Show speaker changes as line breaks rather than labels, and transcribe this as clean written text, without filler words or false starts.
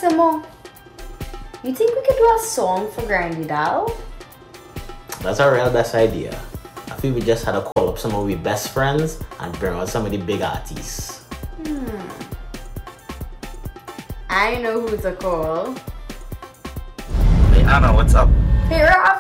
some more. You think we could do a song for Grandy Doll?
That's our real best idea. I feel we just had to call up some of our best friends and bring out some of the big artists.
I know who to call.
Hey Anna, what's up?
Here,